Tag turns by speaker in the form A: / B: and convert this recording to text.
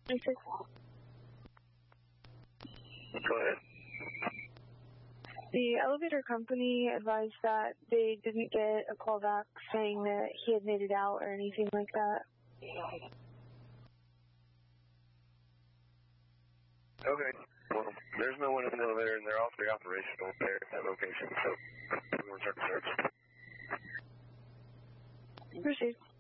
A: Go ahead.
B: The elevator company advised that they didn't get a call back saying that he had made it out or anything like that.
A: Okay. Well, there's no one in the elevator, and they're operational there at that location, so everyone's search.
B: Proceed.